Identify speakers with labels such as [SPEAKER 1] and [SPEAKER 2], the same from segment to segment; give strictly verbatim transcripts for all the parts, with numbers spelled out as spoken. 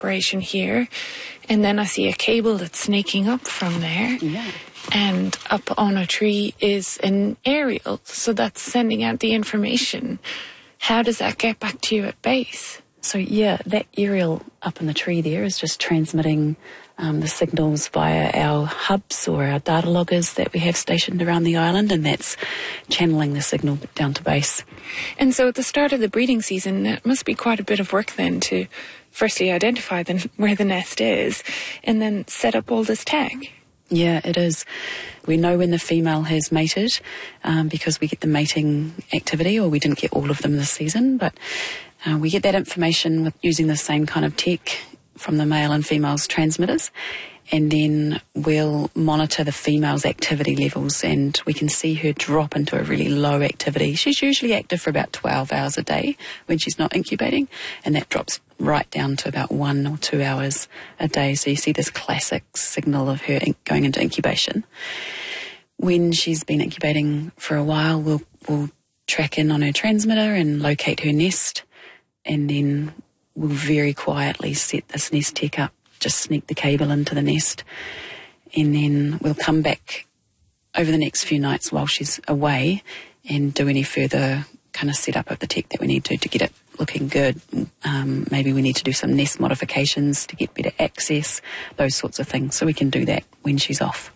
[SPEAKER 1] separation here, and then I see a cable that's snaking up from there.
[SPEAKER 2] Yeah.
[SPEAKER 1] And up on a tree is an aerial, so that's sending out the information. How does that get back to you at base?
[SPEAKER 2] So yeah, that aerial up in the tree there is just transmitting um, the signals via our hubs or our data loggers that we have stationed around the island, and that's channeling the signal down to base.
[SPEAKER 1] And so at the start of the breeding season, it must be quite a bit of work then to firstly identify the, where the nest is and then set up all this tech.
[SPEAKER 2] Yeah, it is. We know when the female has mated um, because we get the mating activity, or we didn't get all of them this season, but uh, we get that information with using the same kind of tech from the male and female's transmitters, and then we'll monitor the female's activity levels, and we can see her drop into a really low activity. She's usually active for about twelve hours a day when she's not incubating, and that drops right down to about one or two hours a day. So you see this classic signal of her in- going into incubation. When she's been incubating for a while, we'll, we'll track in on her transmitter and locate her nest, and then we'll very quietly set this nest tech up, just sneak the cable into the nest, and then we'll come back over the next few nights while she's away and do any further kind of setup of the tech that we need to to get it looking good. Um, maybe we need to do some nest modifications to get better access, those sorts of things. So we can do that when she's off.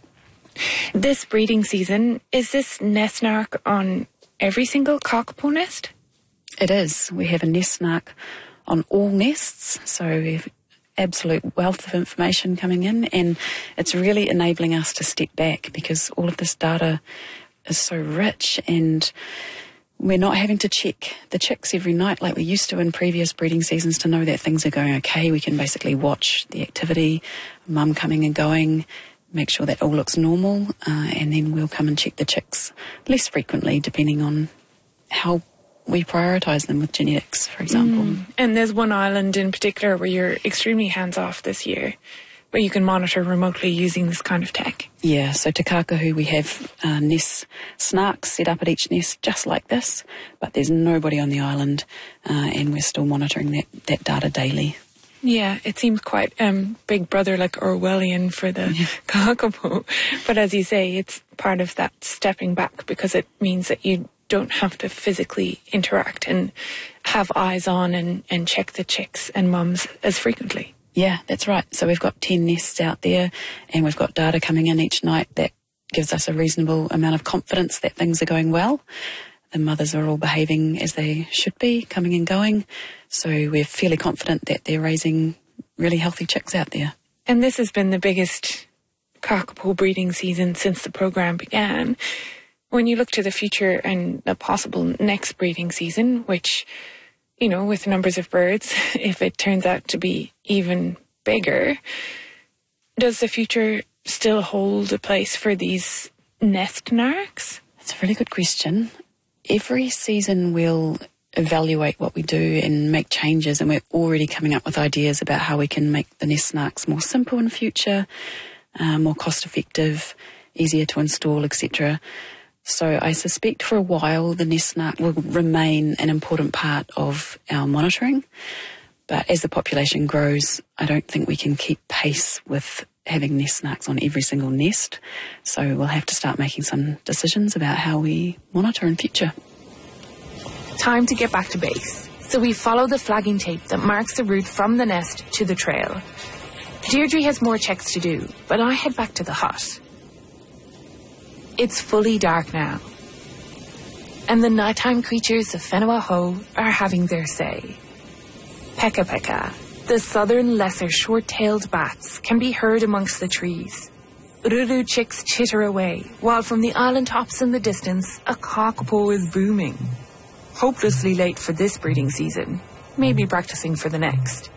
[SPEAKER 1] This breeding season, is this nest narc on every single kakapo nest?
[SPEAKER 2] It is. We have a nest narc on all nests, so we have absolute wealth of information coming in, and it's really enabling us to step back because all of this data is so rich, and we're not having to check the chicks every night like we used to in previous breeding seasons to know that things are going okay. We can basically watch the activity, mum coming and going, make sure that all looks normal, uh, and then we'll come and check the chicks less frequently depending on how we prioritise them with genetics, for example.
[SPEAKER 1] Mm. And there's one island in particular where you're extremely hands-off this year, where you can monitor remotely using this kind of tech.
[SPEAKER 2] Yeah, so Te Kākahu, we have uh, nest snarks set up at each nest just like this, but there's nobody on the island, uh, and we're still monitoring that, that data daily.
[SPEAKER 1] Yeah, it seems quite um, Big Brother, like Orwellian for the yeah. kakapo. But as you say, it's part of that stepping back because it means that you don't have to physically interact and have eyes on and, and check the chicks and mums as frequently.
[SPEAKER 2] Yeah, that's right. So we've got ten nests out there, and we've got data coming in each night that gives us a reasonable amount of confidence that things are going well. The mothers are all behaving as they should be, coming and going. So we're fairly confident that they're raising really healthy chicks out there.
[SPEAKER 1] And this has been the biggest kakapo breeding season since the program began. When you look to the future and the possible next breeding season, which, you know, with numbers of birds, if it turns out to be even bigger, does the future still hold a place for these nest narcs?
[SPEAKER 2] That's a really good question. Every season we'll evaluate what we do and make changes, and we're already coming up with ideas about how we can make the nest narcs more simple in future, uh, more cost effective, easier to install, et cetera. So I suspect for a while the nest narc will remain an important part of our monitoring. But as the population grows, I don't think we can keep pace with having nest narcs on every single nest. So we'll have to start making some decisions about how we monitor in future.
[SPEAKER 1] Time to get back to base. So we follow the flagging tape that marks the route from the nest to the trail. Deirdre has more checks to do, but I head back to the hut. It's fully dark now, and the nighttime creatures of Whenua-Ho are having their say. Peka peka, the southern lesser short-tailed bats, can be heard amongst the trees. Ururu chicks chitter away, while from the island tops in the distance, a kakapo is booming. Hopelessly late for this breeding season, maybe practicing for the next.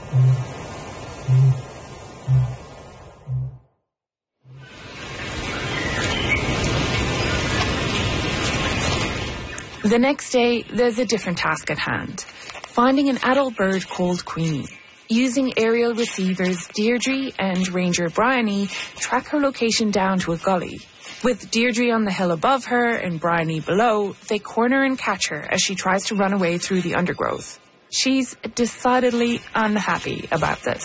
[SPEAKER 1] The next day, there's a different task at hand. Finding an adult bird called Queenie. Using aerial receivers, Deirdre and Ranger Bryony track her location down to a gully. With Deirdre on the hill above her and Bryony below, they corner and catch her as she tries to run away through the undergrowth. She's decidedly unhappy about this.